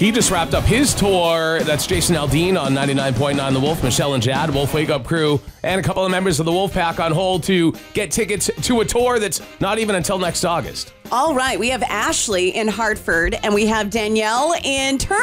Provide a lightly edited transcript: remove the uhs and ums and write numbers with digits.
He just wrapped up his tour. That's Jason Aldean on 99.9 The Wolf, Michelle and Jad, Wolf Wake Up Crew, and a couple of members of the Wolf Pack on hold to get tickets to a tour that's not even until next August. All right, we have Ashley in Hartford, and we have Danielle in Turner.